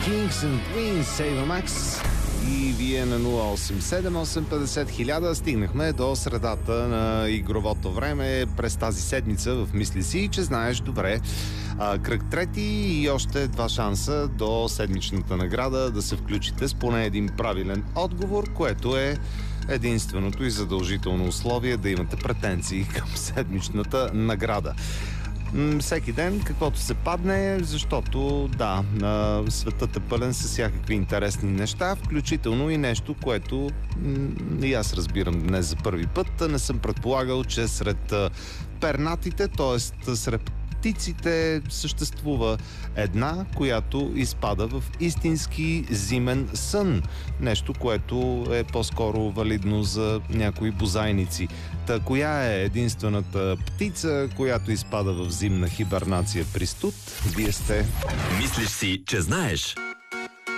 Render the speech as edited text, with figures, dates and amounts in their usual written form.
Kings and Queens, Save Max. И вие на 087-850-1000 стигнахме до средата на игровото време през тази седмица в Мисли си, че знаеш добре. Кръг трети и още 2 шанса до седмичната награда да се включите с поне един правилен отговор, което е единственото и задължително условие да имате претенции към седмичната награда. Всеки ден, каквото се падне, защото светът е пълен с всякакви интересни неща, включително и нещо, което и аз разбирам днес за първи път. Не съм предполагал, че сред пернатите, т.е. сред птиците, съществува една, която изпада в истински зимен сън. Нещо, което е по-скоро валидно за някои бозайници. Та коя е единствената птица, която изпада в зимна хибернация при студ? Вие сте... Мислиш си, че знаеш?